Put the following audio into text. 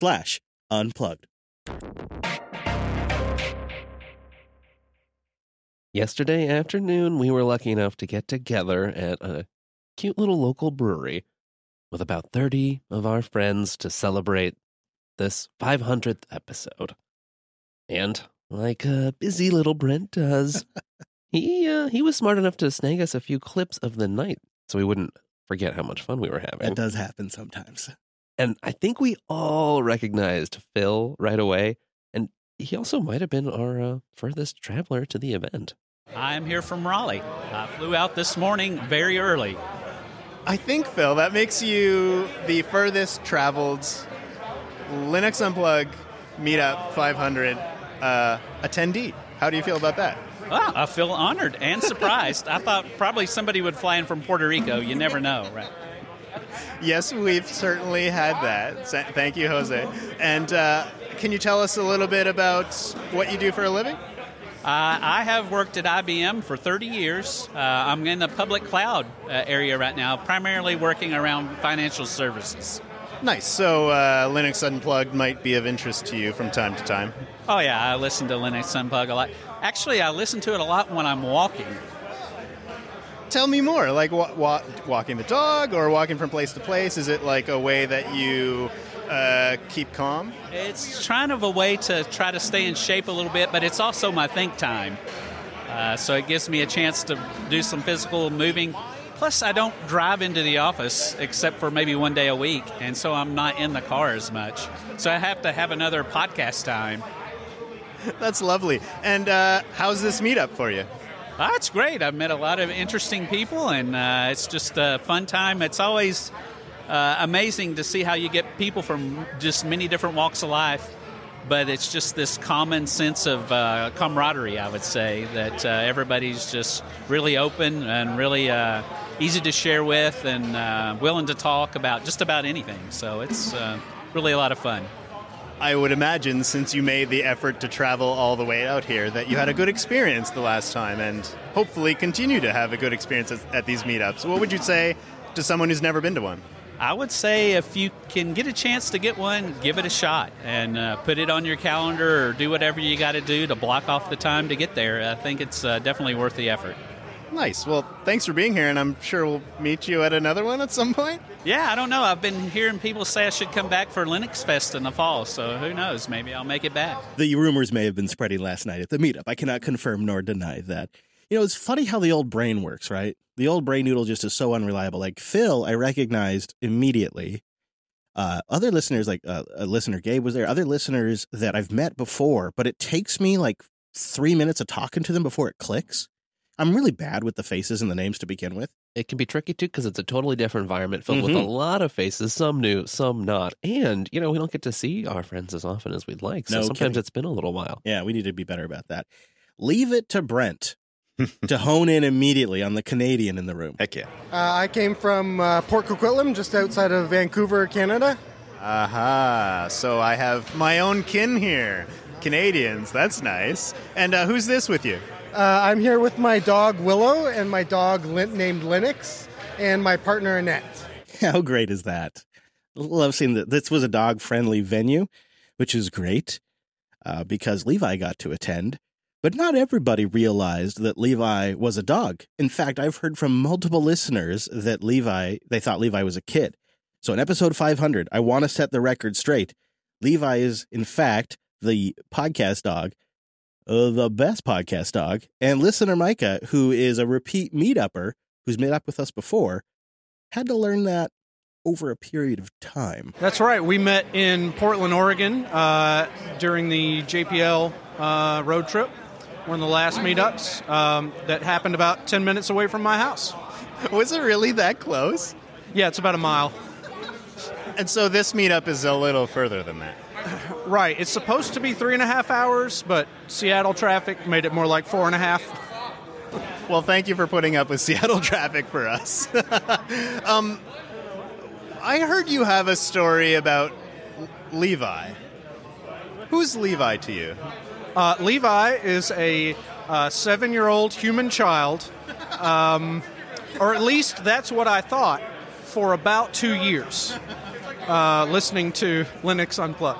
levincenter.com/unplugged. Yesterday afternoon, we were lucky enough to get together at a cute little local brewery with about 30 of our friends to celebrate this 500th episode. And like a busy little Brent does, he was smart enough to snag us a few clips of the night so we wouldn't forget how much fun we were having. That does happen sometimes. And I think we all recognized Phil right away. And he also might have been our furthest traveler to the event. I'm here from Raleigh. I flew out this morning very early. I think, Phil, that makes you the furthest traveled Linux Unplugged Meetup 500 attendee. How do you feel about that? Well, I feel honored and surprised. I thought probably somebody would fly in from Puerto Rico. You never know, right? Yes, we've certainly had that. Thank you, Jose. And can you tell us a little bit about what you do for a living? I have worked at IBM for 30 years. I'm in the public cloud area right now, primarily working around financial services. Nice. So Linux Unplugged might be of interest to you from time to time. Oh, yeah, I listen to Linux Unplugged a lot. Actually, I listen to it a lot when I'm walking. Tell me more, like walking the dog or walking from place to place? Is it like a way that you keep calm? It's kind of a way to try to stay in shape a little bit, but it's also my think time. So it gives me a chance to do some physical moving. Plus, I don't drive into the office except for maybe one day a week, and so I'm not in the car as much. So I have to have another podcast time. That's lovely. And how's this meetup for you? It's great. I've met a lot of interesting people, and it's just a fun time. It's always amazing to see how you get people from just many different walks of life, but it's just this common sense of camaraderie, I would say, that everybody's just really open and really easy to share with and willing to talk about just about anything. So it's really a lot of fun. I would imagine, since you made the effort to travel all the way out here, that you had a good experience the last time and hopefully continue to have a good experience at these meetups. What would you say to someone who's never been to one? I would say if you can get a chance to get one, give it a shot and put it on your calendar or do whatever you got to do to block off the time to get there. I think it's definitely worth the effort. Nice. Well, thanks for being here, and I'm sure we'll meet you at another one at some point. Yeah, I don't know. I've been hearing people say I should come back for Linux Fest in the fall, so who knows? Maybe I'll make it back. The rumors may have been spreading last night at the meetup. I cannot confirm nor deny that. You know, it's funny how the old brain works, right? The old brain noodle just is so unreliable. Like Phil, I recognized immediately. Other listeners, like a listener, Gabe was there, other listeners that I've met before, but it takes me like 3 minutes of talking to them before it clicks. I'm really bad with the faces and the names to begin with. It can be tricky, too, because it's a totally different environment filled with a lot of faces, some new, some not. And, you know, we don't get to see our friends as often as we'd like, so sometimes it's been a little while. Yeah, we need to be better about that. Leave it to Brent to hone in immediately on the Canadian in the room. Heck yeah. I came from Port Coquitlam, just outside of Vancouver, Canada. Aha, so I have my own kin here. Canadians, that's nice. And who's this with you? I'm here with my dog Willow and my dog named Linux and my partner Annette. How great is that? Love seeing that this was a dog-friendly venue, which is great because Levi got to attend. But not everybody realized that Levi was a dog. In fact, I've heard from multiple listeners that they thought Levi was a kid. So in episode 500, I want to set the record straight. Levi is, in fact, the podcast dog. The best podcast dog, and listener Micah, who is a repeat meetupper, who's met up with us before, had to learn that over a period of time. That's right. We met in Portland, Oregon during the JPL road trip, one of the last meetups that happened about 10 minutes away from my house. Was it really that close? Yeah, it's about a mile. And so this meetup is a little further than that. Right. It's supposed to be 3.5 hours, but Seattle traffic made it more like 4.5. Well, thank you for putting up with Seattle traffic for us. I heard you have a story about Levi. Who's Levi to you? Levi is a 7-year-old human child, or at least that's what I thought, for about 2 years. listening to Linux Unplugged.